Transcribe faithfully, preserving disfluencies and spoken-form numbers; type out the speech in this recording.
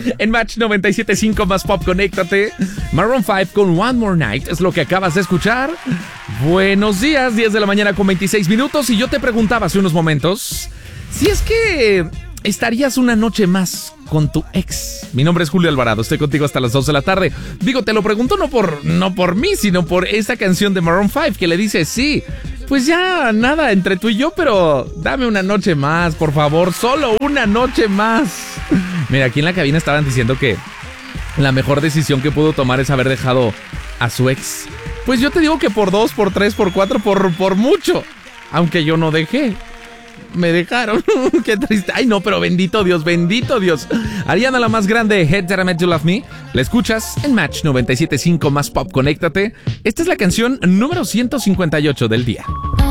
En Match noventa y siete punto cinco más pop, conéctate. Maroon cinco con One More Night es lo que acabas de escuchar. Buenos días, diez de la mañana con veintiséis minutos. Y yo te preguntaba hace unos momentos si es que estarías una noche más con tu ex. Mi nombre es Julio Alvarado, estoy contigo hasta las dos de la tarde. Digo, te lo pregunto no por, no por mí, sino por esta canción de Maroon cinco que le dice sí. Pues ya, nada, entre tú y yo, pero dame una noche más, por favor, solo una noche más. Mira, aquí en la cabina estaban diciendo que la mejor decisión que pudo tomar es haber dejado a su ex. Pues yo te digo que por dos, por tres, por cuatro, por, por mucho. Aunque yo no dejé. Me dejaron. Qué triste. Ay, no, pero bendito Dios, bendito Dios. Ariana, la más grande, Head That I Met You Love Me. La escuchas en Match noventa y siete punto cinco más pop, conéctate. Esta es la canción número ciento cincuenta y ocho del día.